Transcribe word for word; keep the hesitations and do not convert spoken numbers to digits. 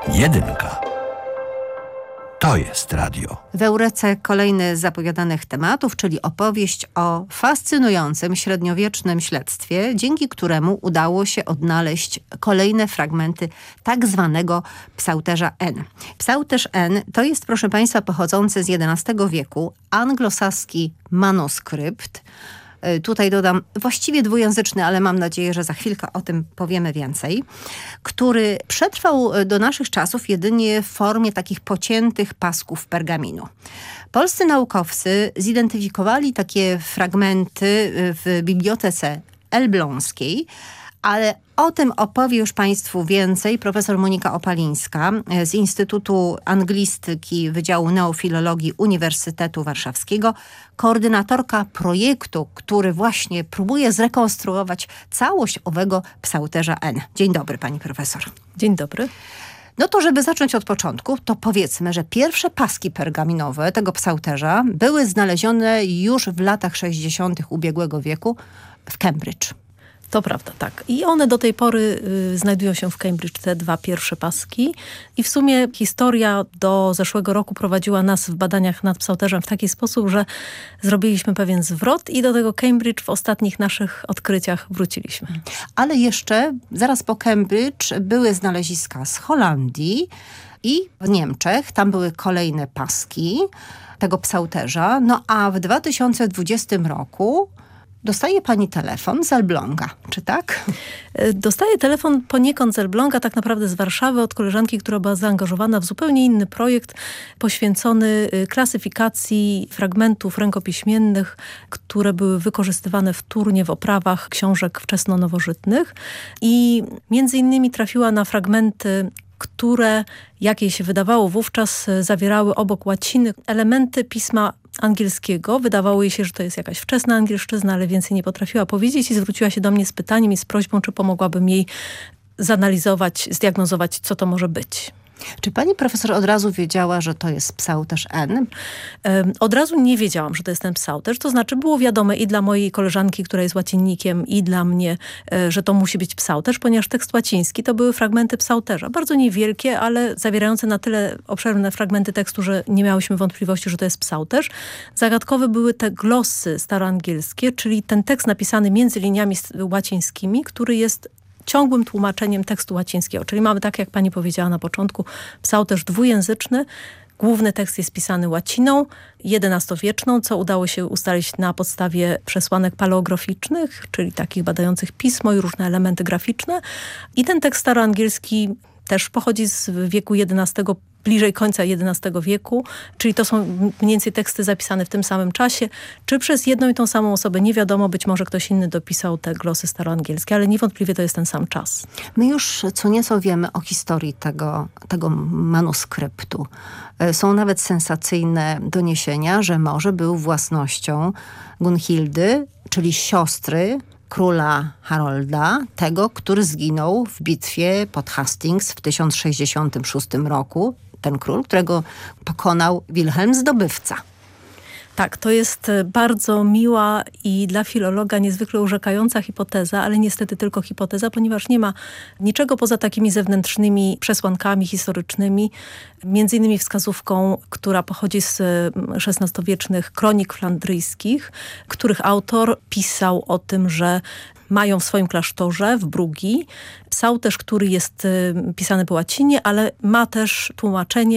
Jedynka. To jest radio. W Eurece kolejny z zapowiadanych tematów, czyli opowieść o fascynującym średniowiecznym śledztwie, dzięki któremu udało się odnaleźć kolejne fragmenty tak zwanego psałterza N. Psałterz N to jest, proszę Państwa, pochodzący z jedenastego wieku anglosaski manuskrypt. Tutaj dodam właściwie dwujęzyczny, ale mam nadzieję, że za chwilkę o tym powiemy więcej, który przetrwał do naszych czasów jedynie w formie takich pociętych pasków pergaminu. Polscy naukowcy zidentyfikowali takie fragmenty w Bibliotece Elbląskiej, ale o tym opowie już Państwu więcej profesor Monika Opalińska z Instytutu Anglistyki Wydziału Neofilologii Uniwersytetu Warszawskiego, koordynatorka projektu, który właśnie próbuje zrekonstruować całość owego psałterza N. Dzień dobry, pani profesor. Dzień dobry. No to żeby zacząć od początku, to powiedzmy, że pierwsze paski pergaminowe tego psałterza były znalezione już w latach sześćdziesiątych ubiegłego wieku w Cambridge. To prawda, tak. I one do tej pory y, znajdują się w Cambridge, te dwa pierwsze paski. I w sumie historia do zeszłego roku prowadziła nas w badaniach nad psałterzem w taki sposób, że zrobiliśmy pewien zwrot i do tego Cambridge w ostatnich naszych odkryciach wróciliśmy. Ale jeszcze zaraz po Cambridge były znaleziska z Holandii i w Niemczech. Tam były kolejne paski tego psałterza. No a w dwa tysiące dwudziestym roku dostaje pani telefon z Elbląga, czy tak? Dostaję telefon poniekąd z Elbląga, tak naprawdę z Warszawy, od koleżanki, która była zaangażowana w zupełnie inny projekt poświęcony klasyfikacji fragmentów rękopiśmiennych, które były wykorzystywane wtórnie w oprawach książek wczesnonowożytnych. I między innymi trafiła na fragmenty, które, jak jej się wydawało wówczas, zawierały obok łaciny elementy pisma angielskiego. Wydawało jej się, że to jest jakaś wczesna angielszczyzna, ale więcej nie potrafiła powiedzieć i zwróciła się do mnie z pytaniem i z prośbą, czy pomogłabym jej zanalizować, zdiagnozować, co to może być. Czy pani profesor od razu wiedziała, że to jest psałterz N? Od razu nie wiedziałam, że to jest ten psałterz. To znaczy było wiadome i dla mojej koleżanki, która jest łacinnikiem, i dla mnie, że to musi być psałterz, ponieważ tekst łaciński to były fragmenty psałterza. Bardzo niewielkie, ale zawierające na tyle obszerne fragmenty tekstu, że nie miałyśmy wątpliwości, że to jest psałterz. Zagadkowe były te glosy staroangielskie, czyli ten tekst napisany między liniami łacińskimi, który jest ciągłym tłumaczeniem tekstu łacińskiego. Czyli mamy, tak jak pani powiedziała na początku, psałterz dwujęzyczny. Główny tekst jest pisany łaciną jedenastowieczną, co udało się ustalić na podstawie przesłanek paleograficznych, czyli takich badających pismo i różne elementy graficzne. I ten tekst staroangielski też pochodzi z wieku jedenastego, bliżej końca jedenastego wieku, czyli to są mniej więcej teksty zapisane w tym samym czasie. Czy przez jedną i tą samą osobę, nie wiadomo, być może ktoś inny dopisał te glosy staroangielskie, ale niewątpliwie to jest ten sam czas. My już co nieco wiemy o historii tego, tego manuskryptu. Są nawet sensacyjne doniesienia, że może był własnością Gunhildy, czyli siostry króla Harolda, tego, który zginął w bitwie pod Hastings w tysiąc sześćdziesiątym szóstym roku. Ten król, którego pokonał Wilhelm Zdobywca. Tak, to jest bardzo miła i dla filologa niezwykle urzekająca hipoteza, ale niestety tylko hipoteza, ponieważ nie ma niczego poza takimi zewnętrznymi przesłankami historycznymi, między innymi wskazówką, która pochodzi z szesnastowiecznych kronik flandryjskich, których autor pisał o tym, że mają w swoim klasztorze w Brugi psałterz, który jest pisany po łacinie, ale ma też tłumaczenie